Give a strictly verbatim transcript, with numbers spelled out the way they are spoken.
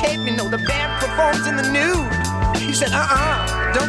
tape, you know the band performs in the nude. He said, uh-uh, don't